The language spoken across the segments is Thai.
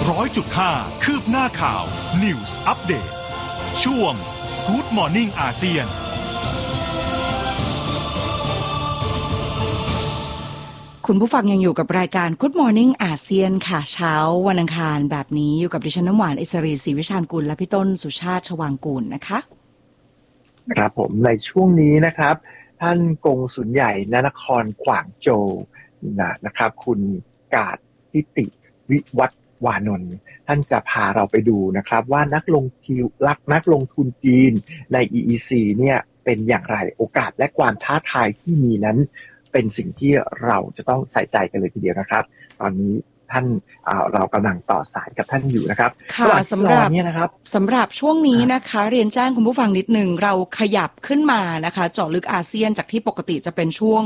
100.5 คืบหน้าข่าว News Update ช่วง Good Morning อาเซียนคุณผู้ฟังยังอยู่กับรายการ Good Morning อาเซียนค่ะเช้าวันอังคารแบบนี้อยู่กับดิฉันน้ำหวานอิสรีศรีวิชาญกุลและพี่ต้นสุชาติชวางกูลนะคะครับผมในช่วงนี้นะครับท่านกงสุลใหญ่ณนครขวางโจวนะครับคุณกาดทิติวิวัฒน์วานนท์ท่านจะพาเราไปดูนะครับว่านักลงทุนจีนใน EEC เนี่ยเป็นอย่างไรโอกาสและความท้าทายที่มีนั้นเป็นสิ่งที่เราจะต้องใส่ใจกันเลยทีเดียวนะครับตอนนี้ท่านเรากำลังต่อสายกับท่านอยู่นะครับค่ะสำหรับช่วงนี้นะคะเรียนแจ้งคุณผู้ฟังนิดนึงเราขยับขึ้นมานะคะเจาะลึกอาเซียนจากที่ปกติจะเป็นช่วง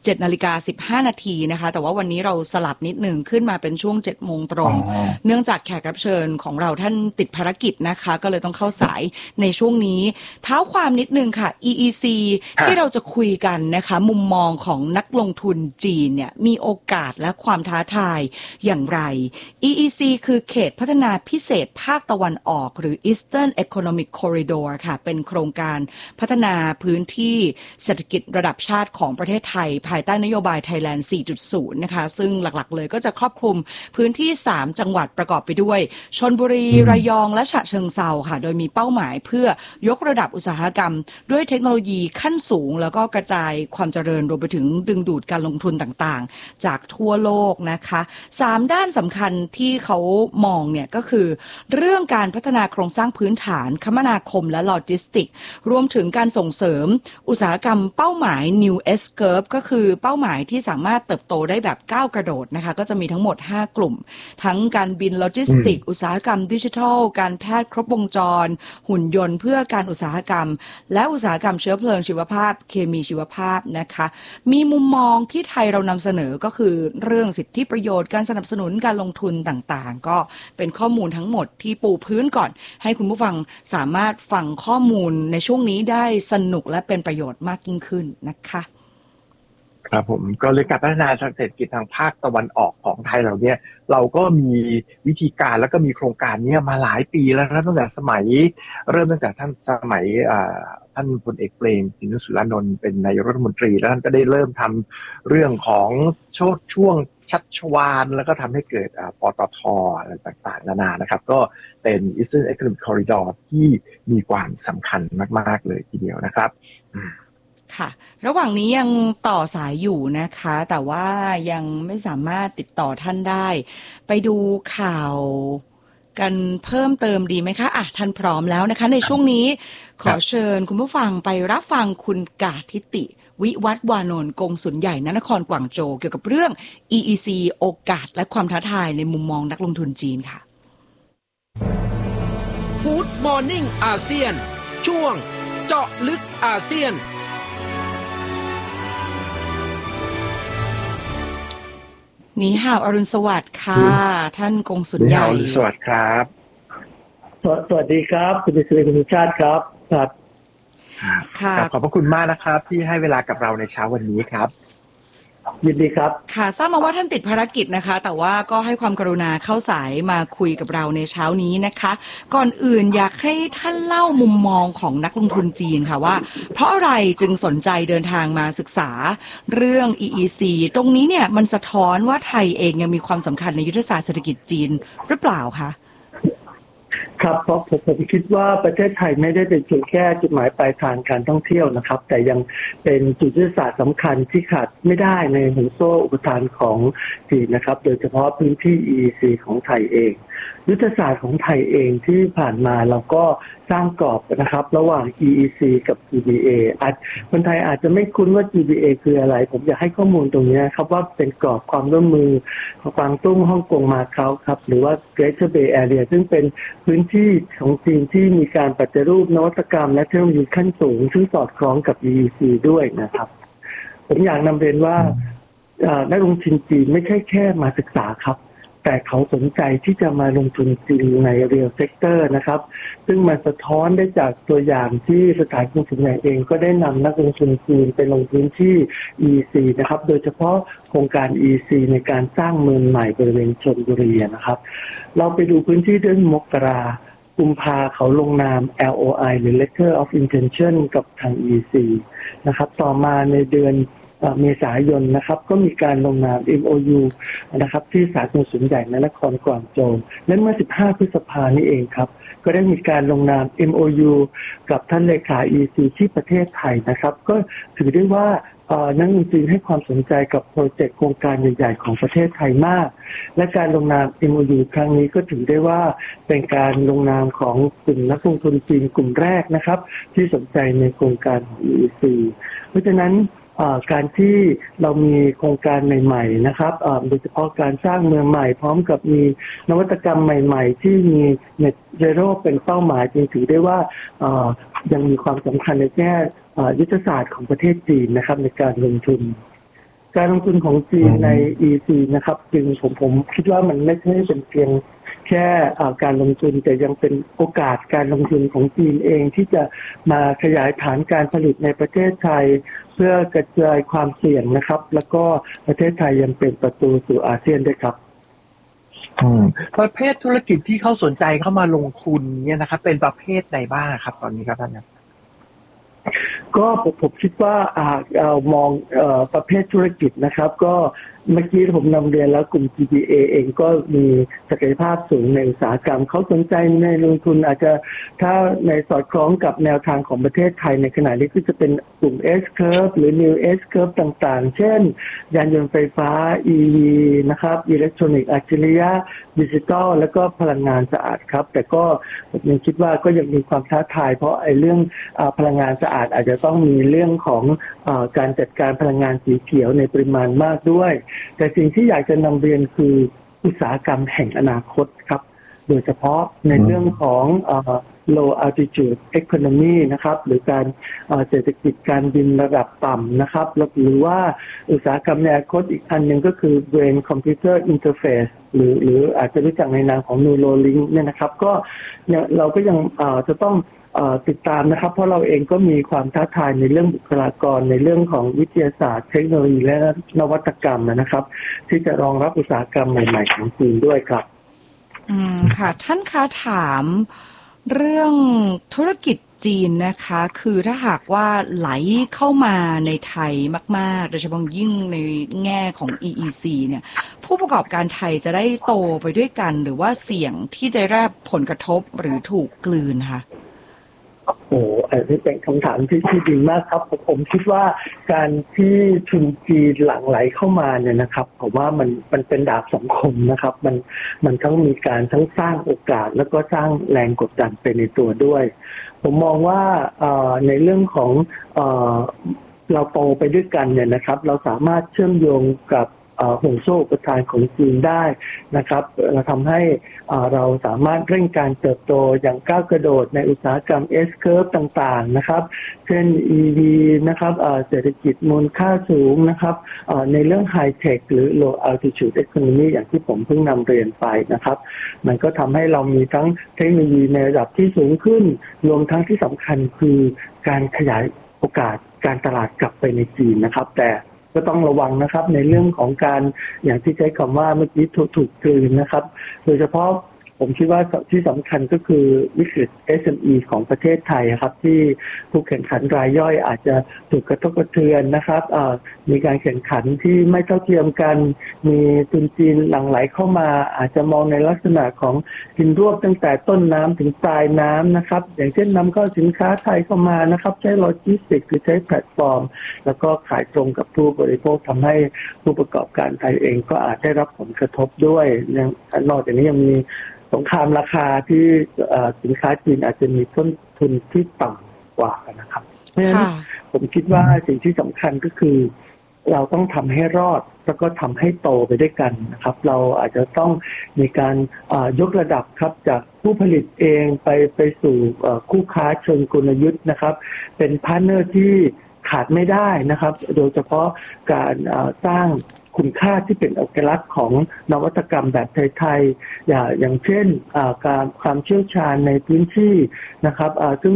7:15 นาทีนะคะแต่ว่าวันนี้เราสลับนิดนึงขึ้นมาเป็นช่วง 7 โมงตรงเนื่องจากแขกรับเชิญของเราท่านติดภารกิจนะคะก็เลยต้องเข้าสายในช่วงนี้เท้าความนิดนึงค่ะ EEC ที่เราจะคุยกันนะคะมุมมองของนักลงทุนจีนเนี่ยมีโอกาสและความท้าทายอย่างไร EEC คือเขตพัฒนาพิเศษภาคตะวันออกหรือ Eastern Economic Corridor ค่ะเป็นโครงการพัฒนาพื้นที่เศรษฐกิจระดับชาติของประเทศไทยภายใต้นโยบาย Thailand 4.0 นะคะซึ่งหลักๆเลยก็จะครอบคลุมพื้นที่3จังหวัดประกอบไปด้วยชลบุรีระยองและฉะเชิงเทราค่ะโดยมีเป้าหมายเพื่อยกระดับอุตสาหกรรมด้วยเทคโนโลยีขั้นสูงแล้วก็กระจายความเจริญรวมไปถึงดึงดูดการลงทุนต่างๆจากทั่วโลกนะคะ3ด้านสำคัญที่เขามองเนี่ยก็คือเรื่องการพัฒนาโครงสร้างพื้นฐานคมนาคมและโลจิสติกรวมถึงการส่งเสริมอุตสาหกรรมเป้าหมาย New S Curve ก็คือเป้าหมายที่สามารถเติบโตได้แบบก้าวกระโดดนะคะก็จะมีทั้งหมด5กลุ่มทั้งการบินโลจิสติกอุตสาหกรรมดิจิทัลการแพทย์ครบวงจรหุ่นยนต์เพื่อการอุตสาหกรรมและอุตสาหกรรมเชื้อเพลิงชีวภาพเคมีชีวภาพนะคะมีมุมมองที่ไทยเรานำเสนอก็คือเรื่องสิทธิประโยชน์การสนับสนุนการลงทุนต่างๆก็เป็นข้อมูลทั้งหมดที่ปูพื้นก่อนให้คุณผู้ฟังสามารถฟังข้อมูลในช่วงนี้ได้สนุกและเป็นประโยชน์มากยิ่งขึ้นนะคะครับผมก็เลยการพัฒนาทางเศรษฐกิจทางภาคตะวันออกของไทยเราเนี่ยเราก็มีวิธีการแล้วก็มีโครงการนี้มาหลายปีแล้วนะตั้งแต่เริ่มตั้งแต่ท่านสมัยท่านพลเอกเปรมติณสุรานนท์เป็นนายกรัฐมนตรีแล้วท่านก็ได้เริ่มทำเรื่องของช่วงชัชวาลแล้วก็ทำให้เกิดปตท.อะไรต่างๆนานานะครับก็เป็น Eastern Economic Corridor ที่มีความสำคัญมากๆเลยทีเดียวนะครับค่ะระหว่างนี้ยังต่อสายอยู่นะคะแต่ว่ายังไม่สามารถติดต่อท่านได้ไปดูข่าวกันเพิ่มเติมดีไหมคะท่านพร้อมแล้วนะคะในช่วงนี้ขอเชิญคุณผู้ฟังไปรับฟังคุณกาดทิติวิวัฒน์วานนท์กงสุลใหญ่ณนครกวางโจวเกี่ยวกับเรื่อง EEC โอกาสและความท้าทายในมุมมองนักลงทุนจีนค่ะ Good Morning อาเซียนช่วงเจาะลึกอาเซียนนี่ฮาวอรุณสวัสดิ์ค่ะท่านกงสุลใหญ่สวัสดีครับสวัสดีครับคุณดิษฐ์คุณชาติครับค่ะขอบพระคุณมากนะครับที่ให้เวลากับเราในเช้าวันนี้ครับยินดีครับค่ะทราบมาว่าท่านติดภารกิจนะคะแต่ว่าก็ให้ความกรุณาเข้าสายมาคุยกับเราในเช้านี้นะคะก่อนอื่นอยากให้ท่านเล่ามุมมองของนักลงทุนจีนค่ะว่าเพราะอะไรจึงสนใจเดินทางมาศึกษาเรื่อง EEC ตรงนี้เนี่ยมันสะท้อนว่าไทยเองยังมีความสำคัญในยุทธศาสตร์เศรษฐกิจจีนหรือเปล่าคะครับเพราะผมคิดว่าประเทศไทยไม่ได้เป็นเพียงแค่จุดหมายปลายทางการท่องเที่ยวนะครับแต่ยังเป็นจุดยุทธศาสตร์สำคัญที่ขาดไม่ได้ในห่วงโซ่อุปทานของจีนนะครับโดยเฉพาะพื้นที่ EEC ของไทยเองยุทธศาสตร์ของไทยเองที่ผ่านมาเราก็สร้างกรอบนะครับระหว่าง EEC กับ GBA คนไทยอาจจะไม่คุ้นว่า GBA คืออะไรผมอยากให้ข้อมูลตรงนี้ครับว่าเป็นกรอบความร่วมมือของกวางตุ้งฮ่องกงมาเก๊าครับหรือว่า Greater Bay Area ซึ่งเป็นพื้นที่ของจีนที่มีการปฏิรูปนวัตกรรมและเทคโนโลยีขั้นสูงซึ่งสอดคล้องกับ EEC ด้วยนะครับผมอยากนำเรียนว่านักลงทุนจีนไม่ใช่แค่มาศึกษาครับแต่เขาสนใจที่จะมาลงทุนจริงใน Real Sector นะครับซึ่งมันสะท้อนได้จากตัวอย่างที่สถานกงสุลใหญ่เองก็ได้นำนักลงทุนจีนไปลงพื้นที่ EEC นะครับโดยเฉพาะโครงการ EC ในการสร้างเมืองใหม่บริเวณชลบุรีนะครับเราไปดูพื้นที่เดือนมกรากุมภาเขาลงนาม LOI หรือ Letter of Intention กับทาง EC นะครับต่อมาในเดือนเมษายนนะครับก็มีการลงนาม MOU นะครับที่สาธารณสุขใหญ่ในนครกวางโจวและเมื่อ15พฤษภาคมนี้เองครับก็ได้มีการลงนาม MOU กับท่านเลขา EC ที่ประเทศไทยนะครับก็ถือได้ว่านักลงทุนให้ความสนใจกับโปรเจกต์โครงการใหญ่ๆของประเทศไทยมากและการลงนาม MOU ครั้งนี้ก็ถือได้ว่าเป็นการลงนามของกลุ่มนักลงทุนจีนกลุ่มแรกนะครับที่สนใจในโครงการ EC เพราะฉะนั้นการที่เรามีโครงการใหม่ๆนะครับโดยเฉพาะการสร้างเมืองใหม่พร้อมกับมีนวัตกรรมใหม่ๆที่มี Net Zero เป็นเป้าหมายจึงถือได้ว่ายังมีความสำคัญในแง่ยุทธศาสตร์ของประเทศจีนนะครับในการลงทุนของจีนใน EC นะครับจึงผมคิดว่ามันไม่ใช่เป็นเพียงแค่การลงทุนแต่ยังเป็นโอกาสการลงทุนของจีนเองที่จะมาขยายฐานการผลิตในประเทศไทยเพื่อกระจายความเสี่ยงนะครับแล้วก็ประเทศไทยยังเป็นประตูสู่อาเซียนด้วยครับประเภทธุรกิจที่เขาสนใจเข้ามาลงทุนเนี่ยนะครับเป็นประเภทใดบ้างครับตอนนี้ครับท่านครับก็ผมคิดว่าเรามองประเภทธุรกิจนะครับก็เมื่อกี้ผมนำเรียนแล้วกลุ่ม GBA เองก็มีศักยภาพสูงในอุตสาหกรรมเขาสนใจในลงทุนอาจจะถ้าในสอดคล้องกับแนวทางของประเทศไทยในขณะนี้ก็จะเป็นกลุ่ม S-curve หรือ New S-curve ต่างๆเช่นยานยนต์ไฟฟ้า EV นะครับอิเล็กทรอนิกส์อัจฉริยะดิจิทัลแล้วก็พลังงานสะอาดครับแต่ก็ผมยังคิดว่าก็ยังมีความท้าทายเพราะไอ้เรื่องพลังงานสะอาดอาจจะต้องมีเรื่องของการจัดการพลังงานสีเขียวในปริมาณมากด้วยแต่สิ่งที่อยากจะนำเรียนคืออุตสาหกรรมแห่งอนาคตครับโดยเฉพาะในเรื่องของlow altitude economy นะครับหรือการเศรษฐกิจการบินระดับต่ำนะครับหรือว่าอุตสาหกรรมในอนาคตอีกอันหนึ่งก็คือ brain computer interface หรืออาจจะรู้จักในนามของ Neuralink เนี่ยนะครับก็เราก็ยังจะต้องติดตามนะครับเพราะเราเองก็มีความท้าทายในเรื่องบุคลากรในเรื่องของวิทยาศาสตร์เทคโนโลยีและนวัตกรรมนะครับที่จะรองรับอุตสาหกรรมใหม่ๆของจีนด้วยครับค่ะท่านคะถามเรื่องธุรกิจจีนนะคะคือถ้าหากว่าไหลเข้ามาในไทยมากๆโดยเฉพาะยิ่งในแง่ของ EEC เนี่ยผู้ประกอบการไทยจะได้โตไปด้วยกันหรือว่าเสี่ยงที่จะได้รับผลกระทบหรือถูกกลืนคะโอ้อันนี้เป็นคำถามที่ดีมากครับผมคิดว่าการที่ทุนจีนหลั่งไหลเข้ามาเนี่ยนะครับผมว่ามันเป็นดาบสองคมนะครับมันทั้งมีการทั้งสร้างโอกาสแล้วก็สร้างแรงกดดันไปในตัวด้วยผมมองว่าในเรื่องของเราโตไปด้วยกันเนี่ยนะครับเราสามารถเชื่อมโยงกับห่วงโซ่อุปทานของจีนได้นะครับเราทำให้เราสามารถเร่งการเติบโตอย่างก้าวกระโดดในอุตสาหกรรม S-curve ต่างๆนะครับเช่น EV นะครับเศรษฐกิจมูลค่าสูงนะครับในเรื่อง High Tech หรือ Low Altitude Economy อย่างที่ผมเพิ่งนำเรียนไปนะครับมันก็ทำให้เรามีทั้งเทคโนโลยีในระดับที่สูงขึ้นรวมทั้งที่สำคัญคือการขยายโอกาสการตลาดกลับไปในจีนนะครับแต่ก็ต้องระวังนะครับในเรื่องของการอย่างที่ใช้คำว่าเมื่อกี้ถูกกลืนนะครับโดยเฉพาะผมคิดว่าที่สำคัญก็คือวิกฤต SME ของประเทศไทยครับที่ผู้แข่งขันรายย่อยอาจจะถูกกระทบกระเทือนนะครับมีการแข่งขันที่ไม่เท่าเทียมกันมีทุนจีนหลั่งไหลเข้ามาอาจจะมองในลักษณะของกินรวบตั้งแต่ต้นน้ำถึงปลายน้ำนะครับอย่างเช่นนำเข้าสินค้าไทยเข้ามานะครับใช้โลจิสติกส์หรือใช้แพลตฟอร์มแล้วก็ขายตรงกับผู้บริโภคทำให้ผู้ประกอบการไทยเองก็อาจได้รับผลกระทบด้วยนอกจากนี้ยังมีสงครามราคาที่สินค้าจีนอาจจะมีต้นทุนที่ต่ำกว่านะครับเพราะฉะนั้นผมคิดว่าสิ่งที่สำคัญก็คือเราต้องทำให้รอดแล้วก็ทำให้โตไปด้วยกันนะครับเราอาจจะต้องมีการยกระดับครับจากผู้ผลิตเองไปสู่คู่ค้าเชิงกลยุทธ์นะครับเป็นพาร์ทเนอร์ที่ขาดไม่ได้นะครับโดยเฉพาะการสร้างคุณค่าที่เป็นเอกลักษณ์ของนวัตกรรมแบบไทยๆอย่างเช่นการความเชี่ยวชาญในพื้นที่นะครับซึ่งห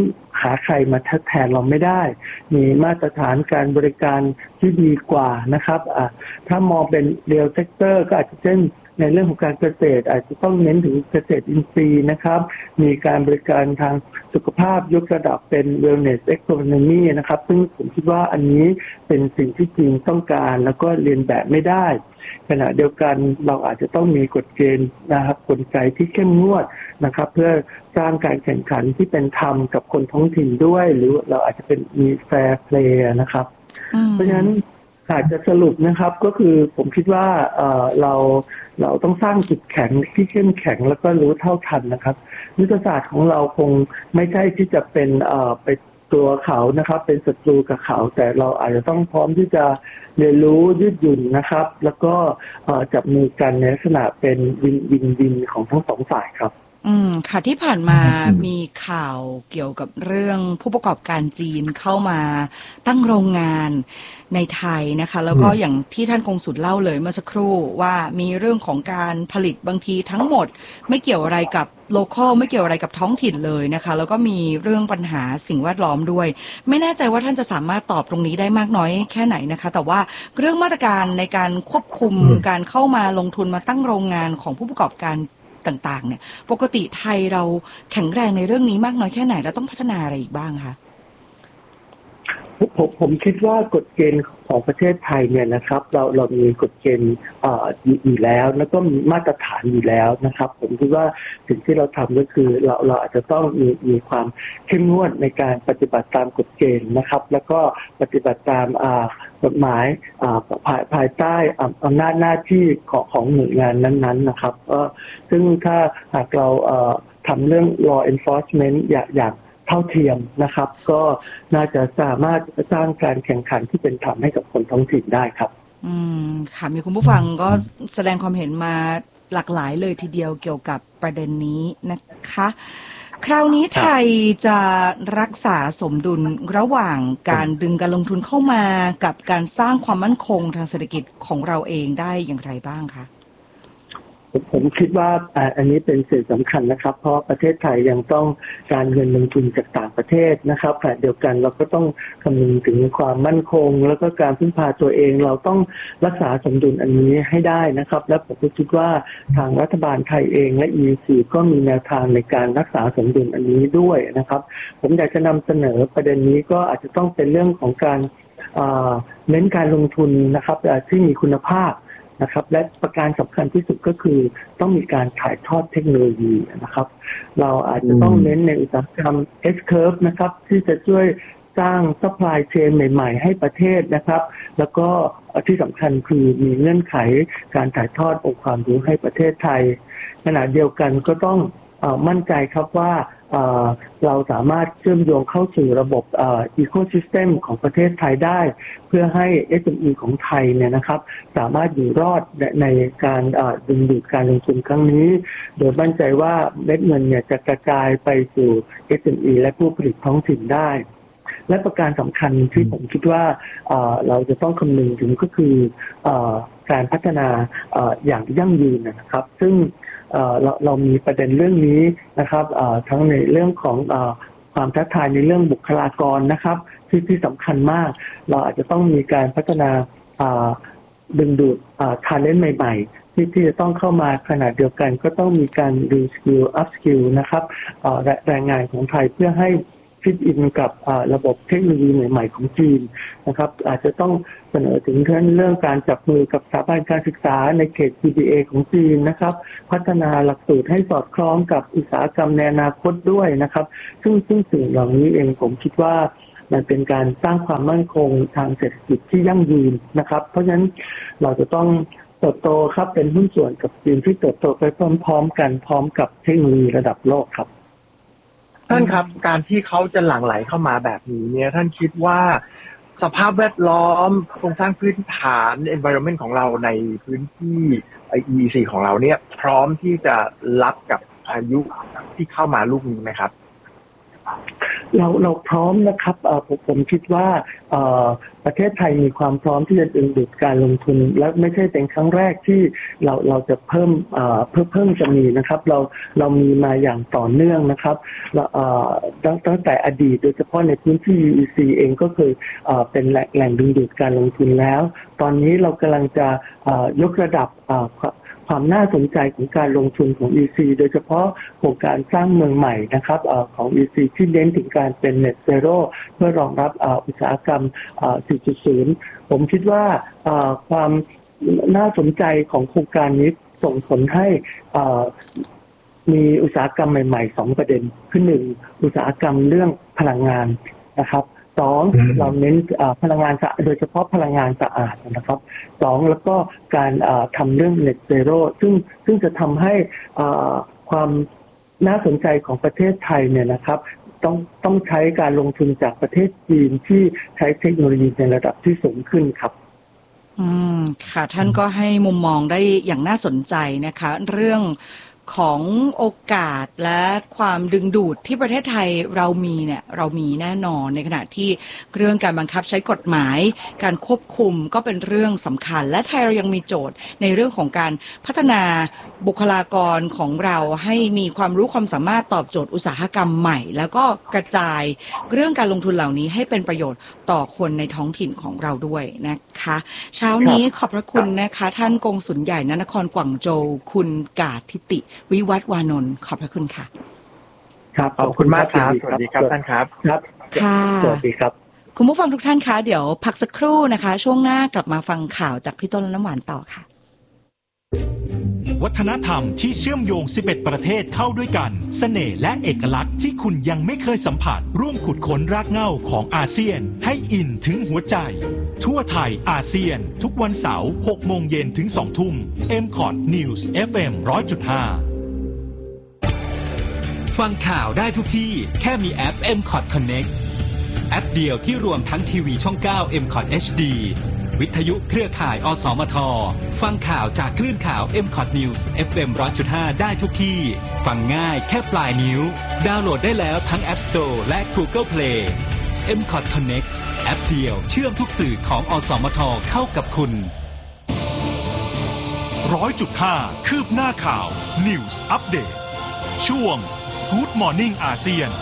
หาใครมาทดแทนเราไม่ได้มีมาตรฐานการบริการที่ดีกว่านะครับถ้ามองเป็นเรียลเซกเตอร์ก็อาจจะเช่นในเรื่องของการเกษตรอาจจะต้องเน้นถึงเกษตรอินทรีย์นะครับมีการบริการทางสุขภาพยกระดับเป็น wellness economy นะครับซึ่งผมคิดว่าอันนี้เป็นสิ่งที่จีนต้องการแล้วก็เรียนแบบไม่ได้ขณะเดียวกันเราอาจจะต้องมีกฎเกณฑ์นะครับกลไกที่เข้มงวดนะครับเพื่อสร้างการแข่งขันที่เป็นธรรมกับคนท้องถิ่นด้วยหรือเราอาจจะเป็นมี fair play นะครับเพราะฉะนั้นอาจจะสรุปนะครับก็คือผมคิดว่าเราต้องสร้างจุดแข็งที่เข้มแข็งแล้วก็รู้เท่าทันนะครับยุทธศาสตร์ของเราคงไม่ใช่ที่จะเป็นไปตัวเขานะครับเป็นศัตรูกับเขาแต่เราอาจจะต้องพร้อมที่จะเรียนรู้ยืดหยุ่นนะครับแล้วก็จับมือกันในลักษณะเป็นวินของทั้งสองฝ่ายครับค่ะที่ผ่านมามีข่าวเกี่ยวกับเรื่องผู้ประกอบการจีนเข้ามาตั้งโรงงานในไทยนะคะแล้วก็อย่างที่ท่านกงสุลเล่าเลยเมื่อสักครู่ว่ามีเรื่องของการผลิตบางทีทั้งหมดไม่เกี่ยวอะไรกับโลคอลไม่เกี่ยวอะไรกับท้องถิ่นเลยนะคะแล้วก็มีเรื่องปัญหาสิ่งแวดล้อมด้วยไม่แน่ใจว่าท่านจะสามารถตอบตรงนี้ได้มากน้อยแค่ไหนนะคะแต่ว่าเรื่องมาตรการในการควบคุมการเข้ามาลงทุนมาตั้งโรงงานของผู้ประกอบการต่างๆเนี่ยปกติไทยเราแข็งแรงในเรื่องนี้มากน้อยแค่ไหนแล้วต้องพัฒนาอะไรอีกบ้างคะผมคิดว่ากฎเกณฑ์ของประเทศไทยเนี่ยนะครับเรามีกฎเกณฑ์อยู่แล้วก็มีมาตรฐานอยู่แล้วนะครับผมคิดว่าสิ่งที่เราทำก็คือเราอาจจะต้องมีความเข้มงวดในการปฏิบัติตามกฎเกณฑ์นะครับแล้วก็ปฏิบัติตามกฎหมายภายใต้อำนาจหน้าที่ของหน่วยงานนั้นๆนะครับซึ่งถ้าหากเราทำเรื่อง law enforcement อย่างเท่าเทียมนะครับก็น่าจะสามารถสร้างการแข่งขันที่เป็นธรรมให้กับคนท้องถิ่นได้ครับค่ะมีคุณผู้ฟังก็แสดงความเห็นมาหลากหลายเลยทีเดียวเกี่ยวกับประเด็นนี้นะคะคราวนี้ไทยจะรักษาสมดุลระหว่างการดึงการลงทุนเข้ามากับการสร้างความมั่นคงทางเศรษฐกิจของเราเองได้อย่างไรบ้างคะผมคิดว่าอันนี้เป็นสิ่งสำคัญนะครับเพราะประเทศไทยยังต้องการเงินลงทุนจากต่างประเทศนะครับขณะเดียวกันเราก็ต้องคำนึงถึงความมั่นคงแล้วก็การพึ่งพาตัวเองเราต้องรักษาสมดุลอันนี้ให้ได้นะครับและผมก็คิดว่าทางรัฐบาลไทยเองและ EC ก็มีแนวทางในการรักษาสมดุลอันนี้ด้วยนะครับผมอยากจะนำเสนอประเด็นนี้ก็อาจจะต้องเป็นเรื่องของการเน้นการลงทุนนะครับที่มีคุณภาพนะครับและประการสำคัญที่สุดก็คือต้องมีการถ่ายทอดเทคโนโลยีนะครับเราอาจจะต้องเน้นในอุตสาหกรรม S-curve นะครับที่จะช่วยสร้าง supply chain ใหม่ๆให้ประเทศนะครับแล้วก็ที่สำคัญคือมีเงื่อนไขการถ่ายทอดองค์ความรู้ให้ประเทศไทยขณะเดียวกันก็ต้องมั่นใจครับว่าเราสามารถเชื่อมโยงเข้าสู่ระบบecosystem ของประเทศไทยได้เพื่อให้ SME ของไทยเนี่ยนะครับสามารถอยู่รอดในการดึงดูดการลงทุนครั้งนี้โดยมั่นใจว่าเม็ดเงินเนี่ยจะกระจายไปสู่ SME และผู้ผลิตท้องถิ่นได้และประการสำคัญที่ผมคิดว่าเราจะต้องคำนึงถึงก็คือการพัฒนาอย่างยั่งยืนนะครับซึ่งเรามีประเด็นเรื่องนี้นะครับทั้งในเรื่องของความท้าทายในเรื่องบุคลากรนะครับที่สำคัญมากเราอาจจะต้องมีการพัฒนาดึงดูดtalent ใหม่ๆที่จะต้องเข้ามาขณะเดียวกันก็ต้องมีการ reskill upskill นะครับแรงงานของไทยเพื่อให้ฟิตอินกับระบบเทคโนโลยีใหม่ๆของจีนนะครับอาจจะต้องเสนอถึงเรื่องการจับมือกับสถาบันการศึกษาในเขต PDA ของจีนนะครับพัฒนาหลักสูตรให้สอดคล้องกับอุตสาหกรรมในอนาคตด้วยนะครับซึ่งสิ่งเหล่านี้เองผมคิดว่ามันเป็นการสร้างความมั่นคงทางเศรษฐกิจที่ยั่งยืนนะครับเพราะฉะนั้นเราจะต้องเติบโตครับเป็นหุ้นส่วนกับจีนที่เติบโตไปพร้อมๆกันพร้อมกับเทคโนโลยีระดับโลกครับท่านครับการที่เขาจะหลั่งไหลเข้ามาแบบนี้เนี่ยท่านคิดว่าสภาพแวดล้อมโครงสร้างพื้นฐาน environment ของเราในพื้นที่ EEC ของเราเนี่ยพร้อมที่จะรับกับพายุที่เข้ามาลูกนี้ไหมครับเราพร้อมนะครับผมคิดว่าประเทศไทยมีความพร้อมที่จะดึงดูดการลงทุนและไม่ใช่เป็นครั้งแรกที่เราจะเพิ่มจะมีนะครับเรามีมาอย่างต่อเนื่องนะครับตั้งแต่อดีตโดยเฉพาะในพื้นที่ EEC เองก็เคยเป็นแหล่งดึงดูดการลงทุนแล้วตอนนี้เรากำลังจะยกระดับความน่าสนใจของการลงทุนของ EC โดยเฉพาะโครงการสร้างเมืองใหม่นะครับของ EC ที่เน้นถึงการเป็น Net Zero เพื่อรองรับอุตสาหกรรม 4.0 ผมคิดว่าความน่าสนใจของโครงการนี้ส่งผลให้มีอุตสาหกรรมใหม่ๆ2ประเด็นคือ1อุตสาหกรรมเรื่องพลังงานนะครับ2เราเน้นพลังงานโดยเฉพาะพลังงานสะอาดนะครับ2แล้วก็การทำเรื่อง Net Zero ซึ่งจะทำให้ความน่าสนใจของประเทศไทยเนี่ยนะครับต้องใช้การลงทุนจากประเทศจีนที่ใช้เทคโนโลยีในระดับที่สูงขึ้นครับค่ะท่านก็ให้มุมมองได้อย่างน่าสนใจนะคะเรื่องของโอกาสและความดึงดูดที่ประเทศไทยเรามีแน่นอนในขณะที่เรื่องการบังคับใช้กฎหมายการควบคุมก็เป็นเรื่องสำคัญและไทยเรายังมีโจทย์ในเรื่องของการพัฒนาบุคลากรของเราให้มีความรู้ความสามารถตอบโจทย์อุตสาหกรรมใหม่แล้วก็กระจายเรื่องการลงทุนเหล่านี้ให้เป็นประโยชน์ต่อคนในท้องถิ่นของเราด้วยนะคะเช้านี้ขอบพระคุณนะคะท่านกงสุลใหญ่ณนครกวางโจวคุณกาดทิติวิวัฒน์วานนท์ขอบพระคุณค่ะครับขอบคุณมากครับสวัสดีครับท่านครับครับค่ะสวัสดีครับคุณผู้ฟังทุกท่านคะเดี๋ยวพักสักครู่นะคะช่วงหน้ากลับมาฟังข่าวจากพี่ต้นและน้ำหวานต่อค่ะวัฒนธรรมที่เชื่อมโยง11ประเทศเข้าด้วยกันเสน่ห์และเอกลักษณ์ที่คุณยังไม่เคยสัมผัสร่วมขุดค้นรากเหง้าของอาเซียนให้อินถึงหัวใจทั่วไทยอาเซียนทุกวันเสาร์ 6 โมงเย็นถึง 2 ทุ่ม MCOT News FM 100.5 ฟังข่าวได้ทุกที่แค่มีแอป MCOT Connect แอปเดียวที่รวมทั้งทีวีช่อง 9 MCOT HD วิทยุเครือข่ายอสมทฟังข่าวจากคลื่นข่าว MCOT News FM 100.5 ได้ทุกที่ฟังง่ายแค่ปลายนิ้วดาวน์โหลดได้แล้วทั้ง App Store และ Google Play MCOT Connect แอปเดียวเชื่อมทุกสื่อของอสมทเข้ากับคุณ 100.5 คืบหน้าข่าว News Update ช่วง Good Morning อาเซียน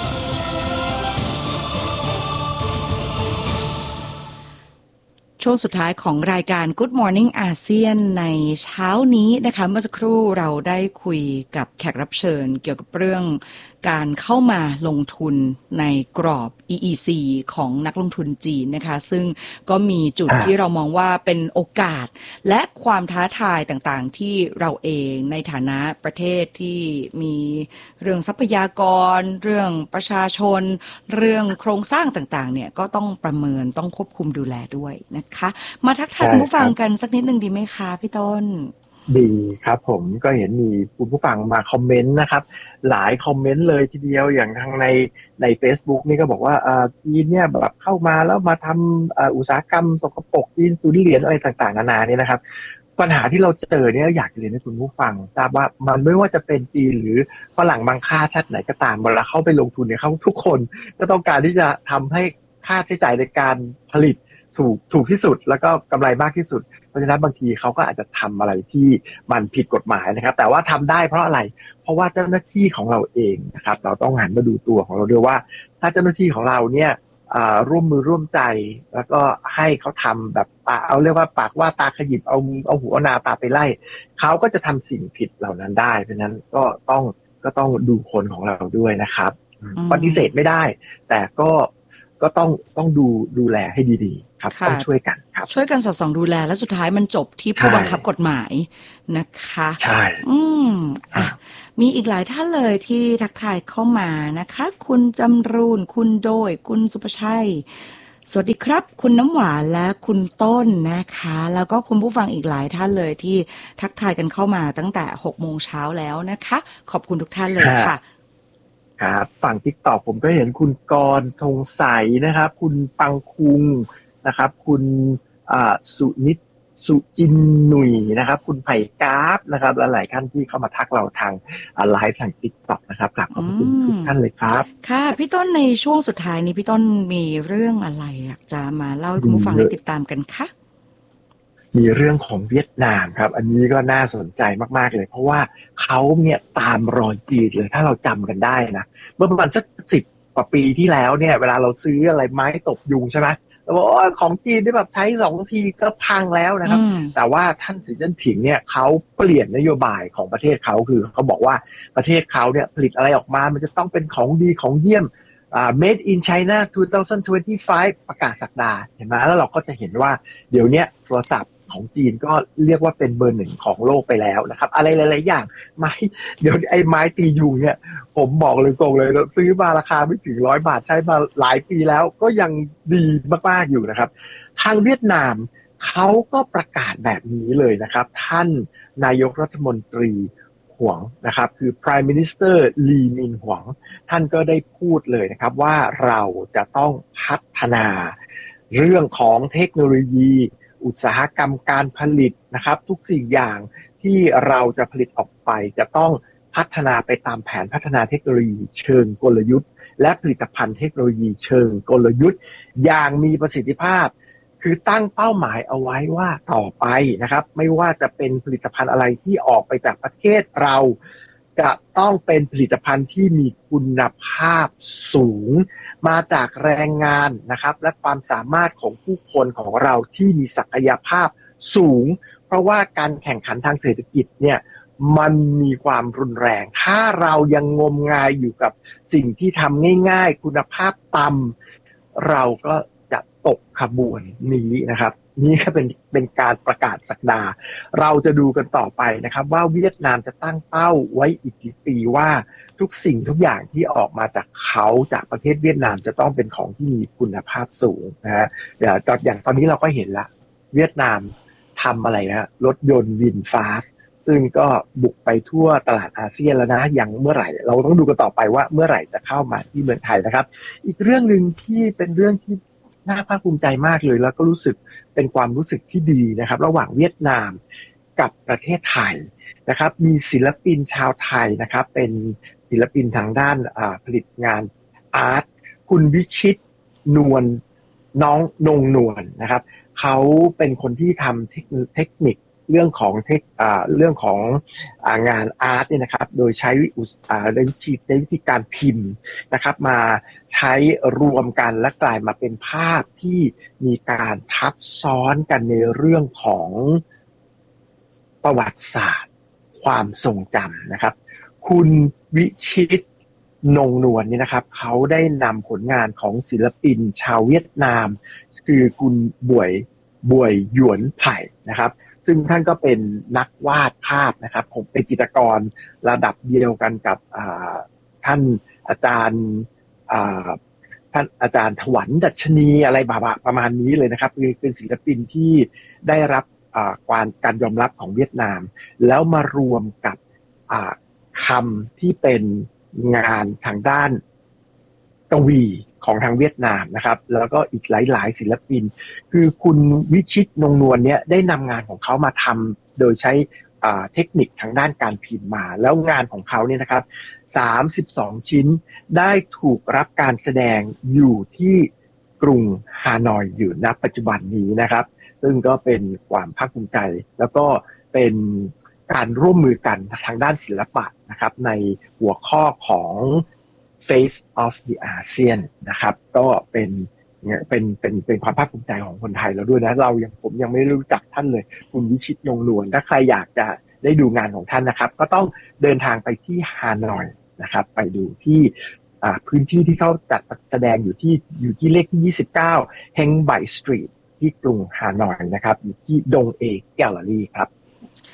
ช่วงสุดท้ายของรายการ Good Morning อาเซียนในเช้านี้นะคะเมื่อสักครู่เราได้คุยกับแขกรับเชิญเกี่ยวกับเรื่องการเข้ามาลงทุนในกรอบ EEC ของนักลงทุนจีนนะคะซึ่งก็มีจุดที่เรามองว่าเป็นโอกาสและความท้าทายต่างๆที่เราเองในฐานะประเทศที่มีเรื่องทรัพยากรเรื่องประชาชนเรื่องโครงสร้างต่างๆเนี่ยก็ต้องประเมินต้องควบคุมดูแลด้วยนะคะมาทักทายคุณผู้ฟังกันสักนิดนึงดีไหมคะพี่ต้นดีครับผมก็เห็นมีคุณผู้ฟังมาคอมเมนต์นะครับหลายคอมเมนต์เลยทีเดียวอย่างทางใน Facebook นี่ก็บอกว่าจีนเนี่ยแบบเข้ามาแล้วมาทำอุตสาหกรรมสกปรกจีนสูญเหรียญอะไรต่างๆนานาเนี่ยนะครับปัญหาที่เราเจอเนี่ยอยากเรียนให้คุณผู้ฟังทราบว่ามันไม่ว่าจะเป็นจีนหรือฝรั่งบางค่าชาติไหนก็ตามเวลาเข้าไปลงทุนเนี่ยเขาทุกคนก็ต้องการที่จะทำให้ค่าใช้จ่ายในการผลิตถูกที่สุดแล้วก็กำไรมากที่สุดเพราะฉะนั้นบางทีเขาก็อาจจะทำอะไรที่มันผิดกฎหมายนะครับแต่ว่าทำได้เพราะอะไรเพราะว่าเจ้าหน้าที่ของเราเองนะครับเราต้องหันมาดูตัวของเราด้วยว่าถ้าเจ้าหน้าที่ของเราเนี่ยร่วมมือร่วมใจแล้วก็ให้เขาทำแบบเอาเรียกว่าปากว่าตาขยิบเอาหูเอานาตาไปไล่เขาก็จะทำสิ่งผิดเหล่านั้นได้เพราะฉะนั้นก็ต้องดูคนของเราด้วยนะครับปฏิเสธไม่ได้แต่ก็ต้องดูแลให้ดีๆครับต้องช่วยกันครับช่วยกันสอดส่องดูแลและสุดท้ายมันจบที่ผู้บังคับกฎหมายนะคะใช่มีอีกหลายท่านเลยที่ทักทายเข้ามานะคะคุณจำรูนคุณโดยคุณสุภชัยสวัสดีครับคุณน้ำหวานและคุณต้นนะคะแล้วก็คุณผู้ฟังอีกหลายท่านเลยที่ทักทายกันเข้ามาตั้งแต่ 6 โมงเช้าแล้วนะคะขอบคุณทุกท่านเลยค่ะครับฝั่ง TikTok ผมก็เห็นคุณกรธงใสนะครับคุณปังคุงนะครับคุณสุนิชสุจินหนุยนะครับคุณไผ่กราฟนะครับและหลายท่านที่เข้ามาทักเราทางไลฟ์ทาง TikTok นะครับกราบขอบคุณทุกท่านเลยครับค่ะพี่ต้นในช่วงสุดท้ายนี้พี่ต้นมีเรื่องอะไรอยากจะมาเล่าให้คุณผู้ฟังได้ติดตามกันคะมีเรื่องของเวียดนามครับอันนี้ก็น่าสนใจมากๆเลยเพราะว่าเขาเนี่ยตามรอยจีนเลยถ้าเราจำกันได้นะเมื่อประมาณสัก10 กว่าปีที่แล้วเนี่ยเวลาเราซื้ออะไรไม้ตบยุงใช่ไหมเราบอกว่าของจีนที่แบบใช้2 ทีก็พังแล้วนะครับแต่ว่าท่านสีจิ้นผิงเนี่ยเขาเปลี่ยนนโยบายของประเทศเขาคือเขาบอกว่าประเทศเขาเนี่ยผลิตอะไรออกมามันจะต้องเป็นของดีของเยี่ยมMade in China 2025 ประกาศศักดาเห็นไหมแล้วเราก็จะเห็นว่าเดี๋ยวนี้โทรศัพท์ของจีนก็เรียกว่าเป็นเบอร์ 1ของโลกไปแล้วนะครับอะไรหลายๆอย่างเดี๋ยวไอ้ไม้ตียุงเนี่ยผมบอกเลยตรงเลยซื้อมาราคาไม่ถึง100 บาทใช้มาหลายปีแล้วก็ยังดีมากๆอยู่นะครับทางเวียดนามเขาก็ประกาศแบบนี้เลยนะครับท่านนายกรัฐมนตรีหวงนะครับคือ Prime Minister ลีมินหวงท่านก็ได้พูดเลยนะครับว่าเราจะต้องพัฒนาเรื่องของเทคโนโลยีอุตสาหกรรมการผลิตนะครับทุกสิ่งอย่างที่เราจะผลิตออกไปจะต้องพัฒนาไปตามแผนพัฒนาเทคโนโลยีเชิงกลยุทธ์และผลิตภัณฑ์เทคโนโลยีเชิงกลยุทธ์อย่างมีประสิทธิภาพคือตั้งเป้าหมายเอาไว้ว่าต่อไปนะครับไม่ว่าจะเป็นผลิตภัณฑ์อะไรที่ออกไปจากประเทศเราจะต้องเป็นผลิตภัณฑ์ที่มีคุณภาพสูงมาจากแรงงานนะครับและความสามารถของผู้คนของเราที่มีศักยภาพสูงเพราะว่าการแข่งขันทางเศรษฐกิจเนี่ยมันมีความรุนแรงถ้าเรายังงมงายอยู่กับสิ่งที่ทำง่ายๆคุณภาพต่ำเราก็จะตกขบวนนี้นะครับนี่ก็เป็นการประกาศศักดาเราจะดูกันต่อไปนะครับว่าเวียดนามจะตั้งเป้าไว้อีกกี่ปีว่าทุกสิ่งทุกอย่างที่ออกมาจากเขาจากประเทศเวียดนามจะต้องเป็นของที่มีคุณภาพสูงนะฮะอย่างตอนนี้เราก็เห็นละเวียดนามทำอะไรนะรถยนต์วินฟาสซึ่งก็บุกไปทั่วตลาดอาเซียนแล้วนะอย่างเมื่อไหร่เราต้องดูกันต่อไปว่าเมื่อไหร่จะเข้ามาที่เมืองไทยนะครับอีกเรื่องนึงที่เป็นเรื่องที่น่าภาคภูมิใจมากเลยแล้วก็รู้สึกเป็นความรู้สึกที่ดีนะครับระหว่างเวียดนามกับประเทศไทยนะครับมีศิลปินชาวไทยนะครับเป็นศิลปินทางด้านผลิตงานอาร์ตคุณวิชิตนวลน้องนงนวลนะครับเขาเป็นคนที่ทำเทคนิคเรื่องของงานอาร์ตเนี่ยนะครับโดยใช้วิธีการพิมพ์นะครับมาใช้รวมกันและกลายมาเป็นภาพที่มีการทับซ้อนกันในเรื่องของประวัติศาสตร์ความทรงจำนะครับคุณวิชิตนงนวลนี่นะครับเขาได้นำผลงานของศิลปินชาวเวียดนามคือคุณบวยหยวนไผ่นะครับซึ่งท่านก็เป็นนักวาดภาพนะครับผมเป็นจิตรกรระดับเดียวกันกับท่านอาจารย์ถวันดัชนีอะไรประมาณนี้เลยนะครับเป็นศิลปินที่ได้รับการยอมรับของเวียดนามแล้วมารวมกับคำที่เป็นงานทางด้านกวีของทางเวียดนามนะครับแล้วก็อีกหลายๆศิลปินคือคุณวิชิตนงนวลเนี่ยได้นำงานของเขามาทำโดยใช้เทคนิคทางด้านการพิมพ์มาแล้วงานของเขาเนี่ยนะครับ32 ชิ้นได้ถูกรับการแสดงอยู่ที่กรุงฮานอยอยู่ณปัจจุบันนี้นะครับซึ่งก็เป็นความภาคภูมิใจแล้วก็เป็นการร่วมมือกันทางด้านศิลปะนะครับในหัวข้อของ Face of the ASEAN นะครับก็เป็นความภาคภูมิใจของคนไทยแล้วด้วยนะผมยังไม่รู้จักท่านเลยคุณวิชิตนงนวลถ้าใครอยากจะได้ดูงานของท่านนะครับก็ต้องเดินทางไปที่ฮานอยนะครับไปดูที่พื้นที่ที่เขาจัดแสดงอยู่ที่เลขที่29 Heng Bai Street ที่กรุงฮานอยนะครับอยู่ที่ดงเอแกลเลอรี่ครับ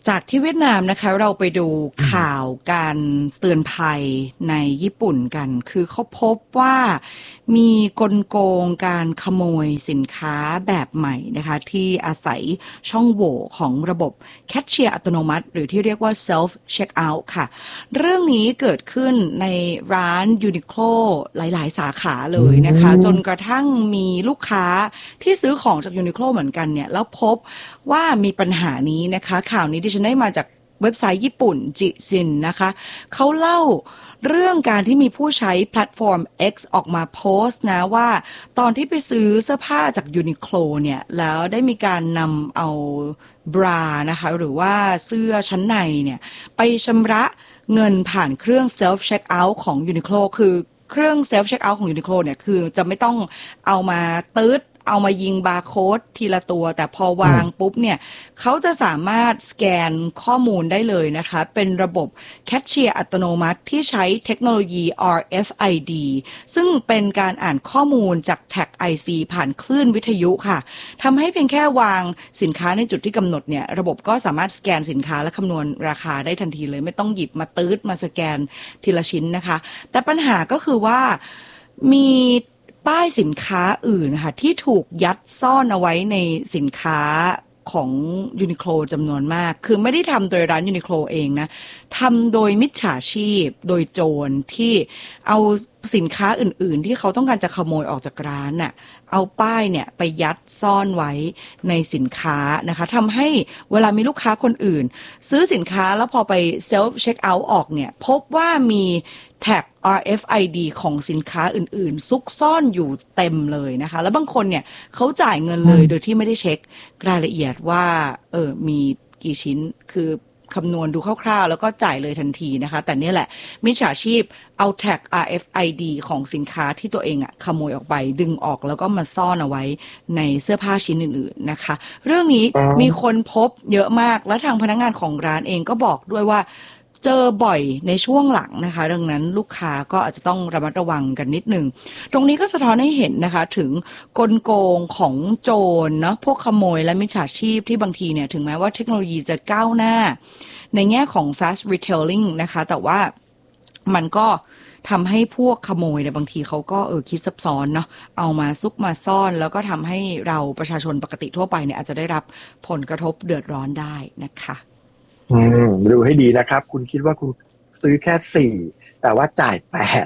จากที่เวียดนามนะคะเราไปดูข่าวการเตือนภัยในญี่ปุ่นกันคือเขาพบว่ามีกลโกงการขโมยสินค้าแบบใหม่นะคะที่อาศัยช่องโหว่ของระบบแคชเชียร์อัตโนมัติหรือที่เรียกว่า self checkout ค่ะเรื่องนี้เกิดขึ้นในร้าน Uniqlo หลายๆสาขาเลยนะคะจนกระทั่งมีลูกค้าที่ซื้อของจาก Uniqlo เหมือนกันเนี่ยแล้วพบว่ามีปัญหานี้นะคะข่าวนี้ดิฉันได้มาจากเว็บไซต์ญี่ปุ่นจิซินนะคะเขาเล่าเรื่องการที่มีผู้ใช้แพลตฟอร์ม X ออกมาโพสต์นะว่าตอนที่ไปซื้อเสื้อผ้าจาก Uniqlo เนี่ยแล้วได้มีการนำเอาบรานะคะหรือว่าเสื้อชั้นในเนี่ยไปชำระเงินผ่านเครื่อง self checkout ของ Uniqlo คือเครื่อง self checkout ของ Uniqlo เนี่ยคือจะไม่ต้องเอามาตืดเอามายิงบาร์โค้ดทีละตัวแต่พอวางปุ๊บเนี่ยเขาจะสามารถสแกนข้อมูลได้เลยนะคะเป็นระบบแคชเชียร์อัตโนมัติที่ใช้เทคโนโลยี RFID ซึ่งเป็นการอ่านข้อมูลจากแท็ก IC ผ่านคลื่นวิทยุค่ะทำให้เพียงแค่วางสินค้าในจุดที่กำหนดเนี่ยระบบก็สามารถสแกนสินค้าและคำนวณราคาได้ทันทีเลยไม่ต้องหยิบมาตืดมาสแกนทีละชิ้นนะคะแต่ปัญหาก็คือว่ามีป้ายสินค้าอื่นค่ะที่ถูกยัดซ่อนเอาไว้ในสินค้าของ Uniqlo จำนวนมากคือไม่ได้ทำโดยร้าน Uniqlo เองนะทำโดยมิจฉาชีพโดยโจรที่เอาสินค้าอื่นๆที่เขาต้องการจะขโมยออกจากร้านน่ะเอาป้ายเนี่ยไปยัดซ่อนไว้ในสินค้านะคะทำให้เวลามีลูกค้าคนอื่นซื้อสินค้าแล้วพอไป self check out ออกเนี่ยพบว่ามีแท็ก RFID ของสินค้าอื่นๆซุกซ่อนอยู่เต็มเลยนะคะแล้วบางคนเนี่ยเขาจ่ายเงินเลยโดยที่ไม่ได้เช็ครายละเอียดว่ามีกี่ชิ้นคือคำนวณดูคร่าวๆแล้วก็จ่ายเลยทันทีนะคะแต่นี่แหละมิจฉาชีพเอาแท็ก RFID ของสินค้าที่ตัวเองขโมยออกไปดึงออกแล้วก็มาซ่อนเอาไว้ในเสื้อผ้าชิ้นอื่นๆนะคะเรื่องนี้มีคนพบเยอะมากและทางพนักงานของร้านเองก็บอกด้วยว่าเจอบ่อยในช่วงหลังนะคะดังนั้นลูกค้าก็อาจจะต้องระมัดระวังกันนิดนึงตรงนี้ก็สะท้อนให้เห็นนะคะถึงกลโกงของโจรเนาะพวกขโมยและมิจฉาชีพที่บางทีเนี่ยถึงแม้ว่าเทคโนโลยีจะก้าวหน้าในแง่ของ fast retailing นะคะแต่ว่ามันก็ทำให้พวกขโมยเนี่ยบางทีเขาก็คิดซับซ้อนเนาะเอามาซุกมาซ่อนแล้วก็ทำให้เราประชาชนปกติทั่วไปเนี่ยอาจจะได้รับผลกระทบเดือดร้อนได้นะคะดูให้ดีนะครับคุณคิดว่าคุณซื้อแค่4แต่ว่าจ่าย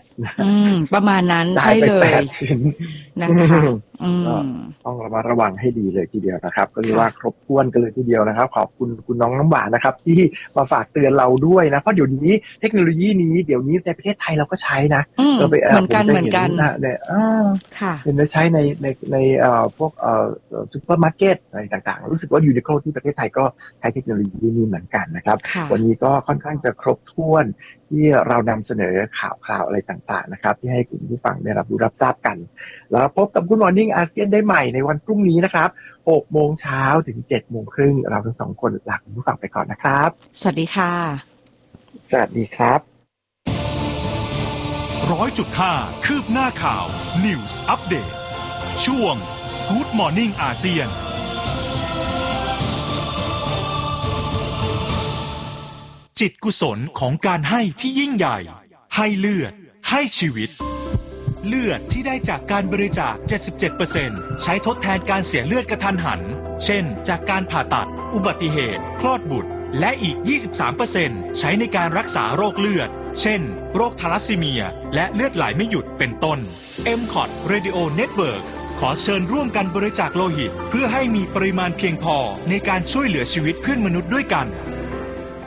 8 ประมาณนั้นใช่เลยนะคะต้องระมัดระวังให้ดีเลยทีเดียวนะครับก็เรียกว่าครบถ้วนกันเลยทีเดียวนะครับขอบคุณคุณน้องน้ำหวานนะครับที่มาฝากเตือนเราด้วยนะเพราะเดี๋ยวนี้เทคโนโลยีนี้เดี๋ยวนี้ในประเทศไทยเราก็ใช้นะเหมือนกันเนี่ยเป็นใช้ในพวกซุปเปอร์มาร์เก็ตอะไรต่างๆรู้สึกว่า Uniqlo ที่ประเทศไทยก็ใช้เทคโนโลยีนี้เหมือนกันนะครับวันนี้ก็ค่อนข้างจะครบถ้วนที่เรานำเสนอข่าวอะไรต่างๆนะครับที่ให้คุณผู้ฟังได้รับรู้รับทราบกันแล้วพบกับGood Morning อาเซียนได้ใหม่ในวันพรุ่งนี้นะครับ 6 โมงเช้าถึง 7 โมงครึ่งเราทั้งสองคนลาคุณผู้ฟังไปก่อนนะครับสวัสดีค่ะสวัสดีครับ 100.5 คืบหน้าข่าว News Update ช่วง Good Morning อาเซียนจิตกุศลของการให้ที่ยิ่งใหญ่ให้เลือดให้ชีวิตเลือดที่ได้จากการบริจาค 77% ใช้ทดแทนการเสียเลือดกระทันหันเช่นจากการผ่าตัดอุบัติเหตุคลอดบุตรและอีก 23% ใช้ในการรักษาโรคเลือดเช่นโรคทาลัสซีเมียและเลือดไหลไม่หยุดเป็นต้น MCOT Radio Network ขอเชิญร่วมกันบริจาคโลหิตเพื่อให้มีปริมาณเพียงพอในการช่วยเหลือชีวิตเพื่อนมนุษย์ด้วยกัน